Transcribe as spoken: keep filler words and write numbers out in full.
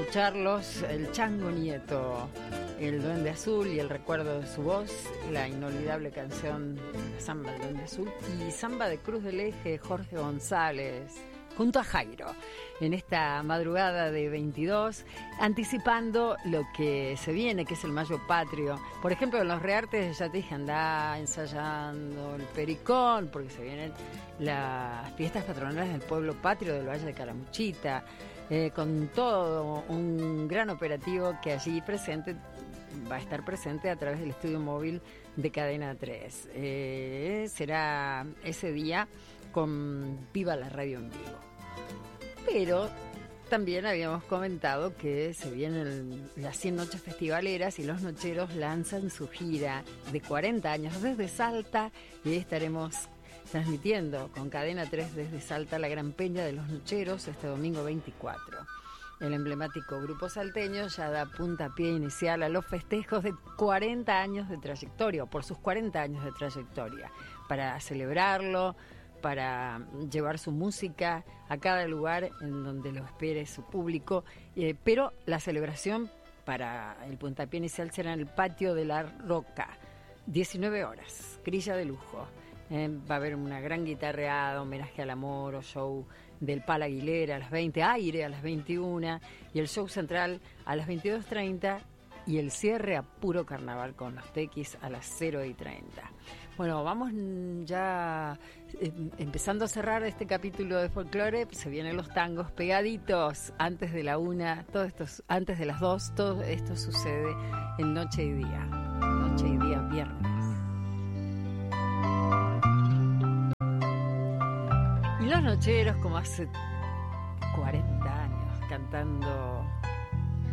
escucharlos, el Chango Nieto, el Duende Azul y el recuerdo de su voz, la inolvidable canción Samba del Duende Azul y Samba de Cruz del Eje, Jorge González, junto a Jairo, en esta madrugada de veintidós, anticipando lo que se viene, que es el Mayo Patrio. Por ejemplo, en los Reartes ya te dije, andá ensayando el Pericón, porque se vienen las fiestas patronales del pueblo patrio del Valle de Calamuchita, eh, con todo un gran operativo que allí presente va a estar presente a través del estudio móvil de Cadena tres. Eh, será ese día con Viva la Radio en vivo. Pero también habíamos comentado que se vienen las cien noches festivaleras y los nocheros lanzan su gira de cuarenta años desde Salta y estaremos transmitiendo con Cadena tres desde Salta la Gran Peña de los Nocheros este domingo veinticuatro. El emblemático grupo salteño ya da puntapié inicial a los festejos de cuarenta años de trayectoria, o por sus cuarenta años de trayectoria, para celebrarlo, para llevar su música a cada lugar en donde lo espere su público, eh, pero la celebración para el puntapié inicial será en el Patio de la Roca, diecinueve horas, grilla de lujo. Eh, va a haber una gran guitarreada, homenaje al amor o show del Pal Aguilera a las veinte, Aire a las veintiuna y el show central a las veintidós treinta y el cierre a puro carnaval con los tequis a las cero y treinta. Bueno, vamos ya eh, empezando a cerrar este capítulo de folclore. Se vienen los tangos pegaditos antes de la una, todo esto, antes de las dos, todo esto sucede en Noche y Día, Noche y Día viernes. Y los nocheros, como hace cuarenta años, cantando